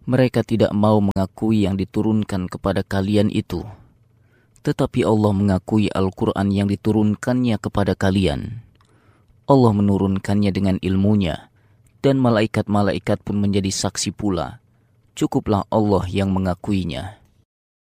Mereka tidak mau mengakui yang diturunkan kepada kalian itu. Tetapi Allah mengakui Al-Quran yang diturunkannya kepada kalian. Allah menurunkannya dengan ilmunya, dan malaikat-malaikat pun menjadi saksi pula. Cukuplah Allah yang mengakuinya.